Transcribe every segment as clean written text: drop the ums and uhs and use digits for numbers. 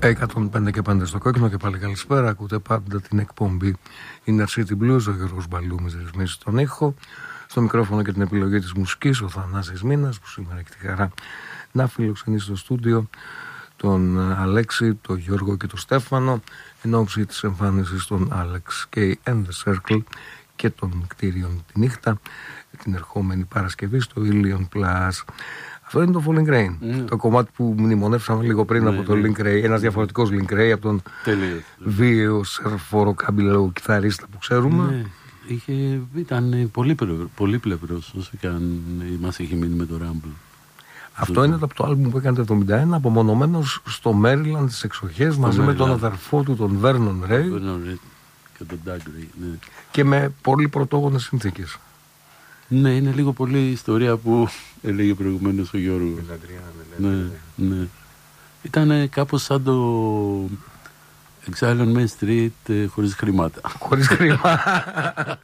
105 και 5 στο κόκκινο και πάλι καλησπέρα. Ακούτε πάντα την εκπομπή Inner City Blues. Ο Γιώργος Μπαλού με ρυθμίσει στον ήχο. Στο μικρόφωνο και την επιλογή της μουσικής ο Θανάσης Μήνας, που σήμερα έχει τη χαρά να φιλοξενήσει στο στούντιο τον Αλέξη, τον Γιώργο και τον Στέφανο εν ώψη της εμφάνισης των Alex K and the Circle και των κτίριων τη νύχτα την ερχόμενη Παρασκευή στο Ilion Plus. Αυτό είναι το Falling Rain. Το κομμάτι που μνημονεύσαμε λίγο πριν από το Link Ray. Ένας διαφορετικός Link Ray από τον βίαιο σερφόρο κάμπιλο κιθαρίστα που ξέρουμε. Ήταν πολύπλευρος όσο και αν μας έχει μείνει με το Rumble. Αυτό είναι από το άλμπουμ που έκανε το 1971, απομονωμένος στο Maryland στις εξοχές μαζί με τον αδερφό του, τον Vernon Ray. Και τον Doug Ray, ναι. Και με πολύ πρωτόγονες συνθήκες. Ναι, είναι λίγο πολύ η ιστορία που έλεγε προηγουμένως ο Γιώργος. Ναι. Ήταν κάπως σαν το Exile on Main Street χωρίς χρήματα. Χωρίς χρήματα.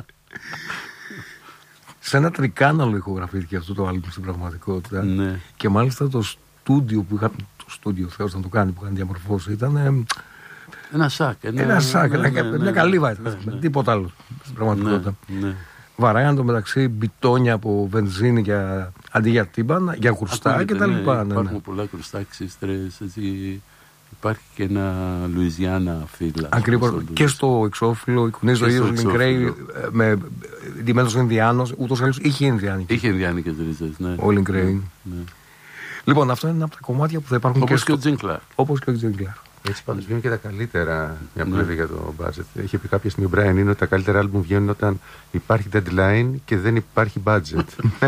Σε ένα τρικάναλο ηχογραφήθηκε αυτό το άλμπομ στην πραγματικότητα. Ναι. Και μάλιστα το στούντιο που είχαν, το στούντιο Θεός να το κάνει, που είχαν διαμορφώσει, ήταν ένα σάκ. Μια καλύβα ήταν. Τίποτα άλλο στην πραγματικότητα. Ναι. Βαράγαν το μεταξύ μπιτόνια από βενζίνη αντί για τύμπανα, για κουρστά και τα λοιπά. Ναι, υπάρχουν πολλά κουρστά, ξύστρες, έτσι. Υπάρχει και ένα Λουιζιάννα φύλλα. Ακριβώς. Και στο εξώφυλλο εικονίζει ο ίδιος Link Ray με ντυμένος Ινδιάνος. Ούτως ή άλλως είχε Ινδιάνικες. Είχε Ινδιάνικες ρίζες, ναι. Ο Link Ray. Ναι. Λοιπόν, αυτό είναι ένα από τα κομμάτια που θα υπάρχουν όπως και ο Τζίνκλαρ. Όπως και ο Τζίνκλαρ. Έτσι πάντως βγαίνουν και τα καλύτερα, μια που λέτε για το budget. Είχε πει κάποια στιγμή ο Brian είναι ότι τα καλύτερα άλμπουμ βγαίνουν όταν υπάρχει deadline και δεν υπάρχει budget.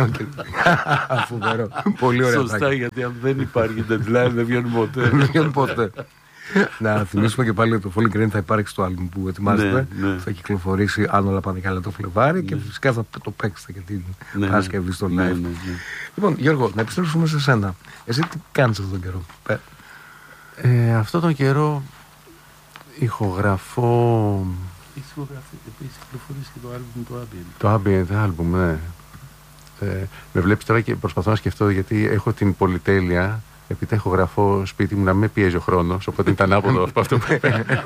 Φοβερό. Πολύ ωραία. Σωστά, γιατί αν δεν υπάρχει deadline δεν βγαίνουν ποτέ. Δεν βγαίνουν ποτέ. Να θυμίσουμε και πάλι ότι το Falling Rain θα υπάρξει στο άλμπουμ που ετοιμάζεται. Θα κυκλοφορήσει, αν όλα πάνε καλά, το Φλεβάρι και φυσικά θα το παίξετε και την Παρασκευή στο live. Λοιπόν, Γιώργο, να επιστρέψουμε σε σένα. Εσύ τι κάνεις αυτόν τον καιρό? Αυτόν τον καιρό ηχογραφώ. Επίσης κυκλοφορήσει και το άλμπουμ το Ambient. Το Ambient άλμπουμ, ναι. Με βλέπεις τώρα και προσπαθώ να σκεφτώ, γιατί έχω την πολυτέλεια, επειδή ηχογραφώ σπίτι μου, να μην πιέζει ο χρόνος, οπότε είναι ανάποδο από αυτό που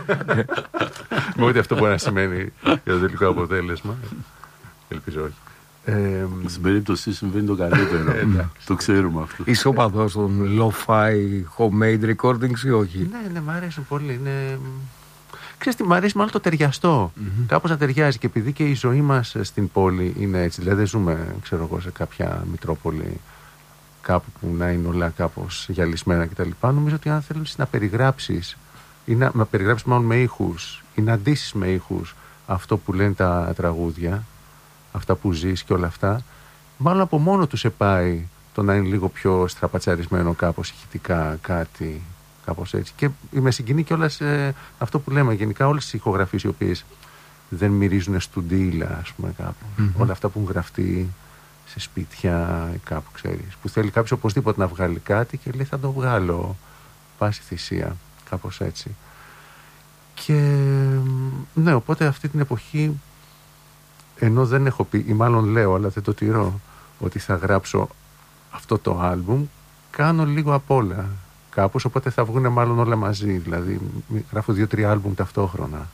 με ό,τι αυτό μπορεί να σημαίνει για το τελικό αποτέλεσμα. Ελπίζω όχι. Στην περίπτωση συμβαίνει το καλύτερο. Το ξέρουμε αυτό. Είσαι οπαδός των lo-fi homemade recordings ή όχι? Ναι, μ' αρέσουν πολύ. Ξέρεις τι, μ' αρέσει μάλλον το ταιριαστό. Κάπως να ταιριάζει, και επειδή και η ζωή μας στην πόλη είναι έτσι. Δηλαδή δεν ζούμε, ξέρω εγώ, σε κάποια μητρόπολη κάπου που να είναι όλα κάπως γυαλισμένα κτλ. Νομίζω ότι αν θέλεις να περιγράψεις ή να περιγράψεις μάλλον με ήχους ή να ντύσεις με ήχους αυτό που λένε τα τραγούδια, αυτά που ζεις και όλα αυτά, μάλλον από μόνο του σε πάει το να είναι λίγο πιο στραπατσαρισμένο κάπως ηχητικά κάτι, κάπως έτσι. Και με συγκινεί κιόλας αυτό που λέμε γενικά, όλες τις ηχογραφίες οι οποίες δεν μυρίζουν στουντίλα, ας πούμε, κάπου. Όλα αυτά που έχουν γραφτεί σε σπίτια κάπου, ξέρεις, που θέλει κάποιος οπωσδήποτε να βγάλει κάτι και λέει θα το βγάλω πάση θυσία, κάπως έτσι. Και ναι, οπότε αυτή την εποχή, ενώ δεν έχω πει, ή μάλλον λέω αλλά δεν το τηρώ, ότι θα γράψω αυτό το άλμπουμ, κάνω λίγο απ' όλα κάπως, οπότε θα βγουν μάλλον όλα μαζί, δηλαδή γράφω 2-3 άλμπουμ ταυτόχρονα.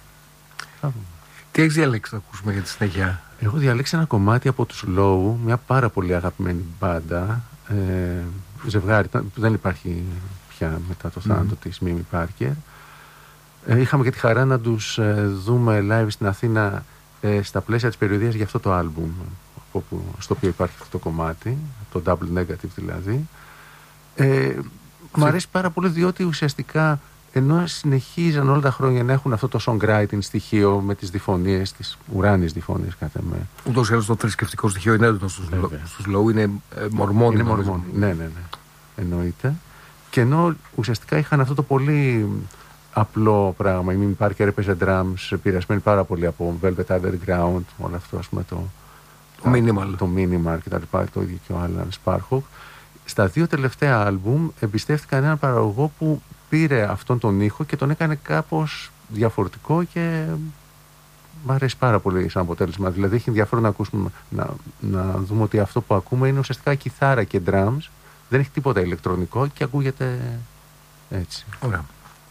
Τι έχεις διαλέξει να ακούσουμε για τη συνέχεια? Έχω διαλέξει ένα κομμάτι από τους Low, μια πάρα πολύ αγαπημένη μπάντα, ζευγάρι, δεν υπάρχει πια μετά το θάνατο της Μίμη Πάρκερ. Είχαμε και τη χαρά να τους δούμε live στην Αθήνα στα πλαίσια της περιοδίας για αυτό το άλμπουμ, στο οποίο υπάρχει αυτό το κομμάτι, το Double Negative δηλαδή. Μ' αρέσει πάρα πολύ, διότι ουσιαστικά ενώ συνεχίζαν όλα τα χρόνια να έχουν αυτό το songwriting στοιχείο με τις διφωνίες, τις ουράνιες διφωνίες κάθε με. Ούτως ή άλλως το θρησκευτικό στοιχείο είναι έντονο στους Low, είναι μορμόνι. Είναι μορμόνι, ναι, εννοείται. Και ενώ ουσιαστικά είχαν αυτό το πολύ απλό πράγμα, η Μίμη Πάρκερ έπαιζε drums, επηρεασμένη πάρα πολύ από Velvet Underground, όλο αυτό, ας πούμε, το minimal και τα λοιπά, το ίδιο και ο Alan Sparhawk. Στα 2 τελευταία άλμπουμ εμπιστεύτηκαν έναν παραγωγό που πήρε αυτόν τον ήχο και τον έκανε κάπως διαφορετικό και μου αρέσει πάρα πολύ σαν αποτέλεσμα. Δηλαδή έχει ενδιαφέρον να ακούσουμε, να δούμε ότι αυτό που ακούμε είναι ουσιαστικά κιθάρα και drums, δεν έχει τίποτα ηλεκτρονικό και ακούγεται έτσι. Ωραία.